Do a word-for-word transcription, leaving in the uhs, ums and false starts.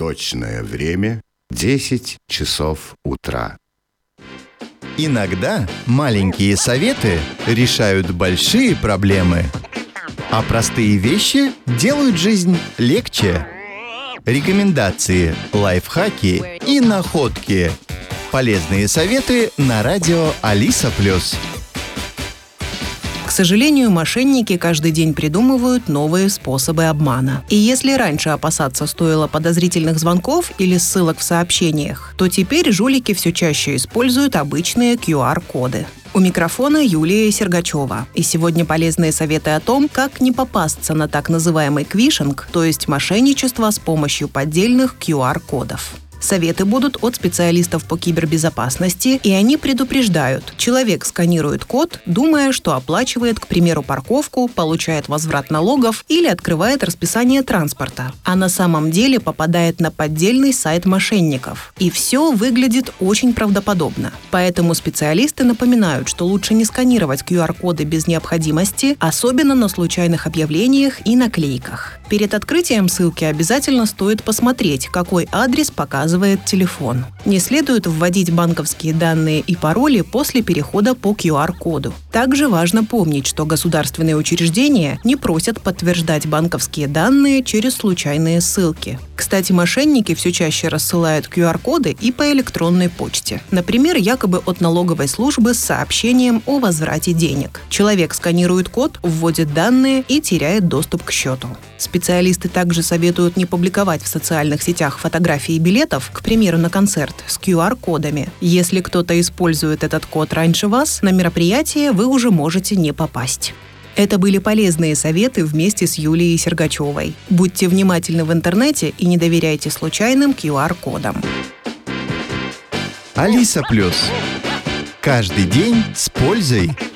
Точное время – десять часов утра. Иногда маленькие советы решают большие проблемы, а простые вещи делают жизнь легче. Рекомендации, лайфхаки и находки. Полезные советы на радио Алиса Плюс. К сожалению, мошенники каждый день придумывают новые способы обмана. И если раньше опасаться стоило подозрительных звонков или ссылок в сообщениях, то теперь жулики все чаще используют обычные ку ар-коды. У микрофона Юлия Сергачева. И сегодня полезные советы о том, как не попасться на так называемый квишинг, то есть мошенничество с помощью поддельных ку ар-кодов. Советы будут от специалистов по кибербезопасности, и они предупреждают. Человек сканирует код, думая, что оплачивает, к примеру, парковку, получает возврат налогов или открывает расписание транспорта. А на самом деле попадает на поддельный сайт мошенников. И все выглядит очень правдоподобно. Поэтому специалисты напоминают, что лучше не сканировать ку ар-коды без необходимости, особенно на случайных объявлениях и наклейках. Перед открытием ссылки обязательно стоит посмотреть, какой адрес показывает телефон. Не следует вводить банковские данные и пароли после перехода по ку ар-коду. Также важно помнить, что государственные учреждения не просят подтверждать банковские данные через случайные ссылки. Кстати, мошенники все чаще рассылают ку ар-коды и по электронной почте. Например, якобы от налоговой службы с сообщением о возврате денег. Человек сканирует код, вводит данные и теряет доступ к счету. Специалисты также советуют не публиковать в социальных сетях фотографии билетов, к примеру, на концерт, с ку ар-кодами. Если кто-то использует этот код раньше вас, на мероприятие вы уже можете не попасть. Это были полезные советы вместе с Юлией Сергачевой. Будьте внимательны в интернете и не доверяйте случайным ку ар-кодам. Алиса Плюс. Каждый день с пользой.